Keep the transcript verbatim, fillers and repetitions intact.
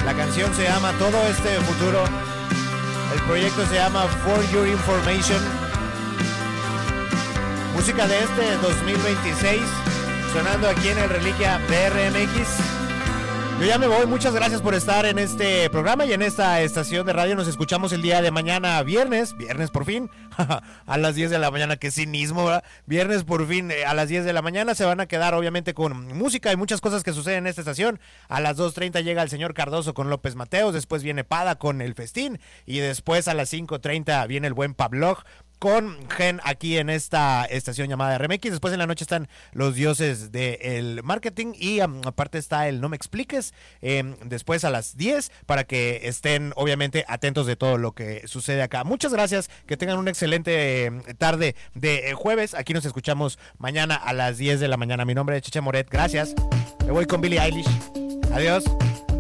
La canción se llama Todo Este Futuro. El proyecto se llama For Your Information. Música de este dos mil veintiséis, sonando aquí en el Reliquia de R M X. Yo ya me voy, muchas gracias por estar en este programa y en esta estación de radio. Nos escuchamos el día de mañana, viernes, viernes por fin, a las diez de la mañana, qué cinismo, ¿verdad? Viernes por fin, eh, a las diez de la mañana. Se van a quedar obviamente con música y muchas cosas que suceden en esta estación. A las dos treinta llega el señor Cardoso con López Mateos, después viene Pada con El Festín y después a las cinco treinta viene el buen Pablo con Gen aquí en esta estación llamada R M X. Después en la noche están los dioses del marketing y um, aparte está el No Me Expliques, eh, después a las diez, para que estén obviamente atentos de todo lo que sucede acá. Muchas gracias, que tengan una excelente eh, tarde de eh, jueves. Aquí nos escuchamos mañana a las diez de la mañana. Mi nombre es Cheche Moret, gracias. Me voy con Billie Eilish. Adiós.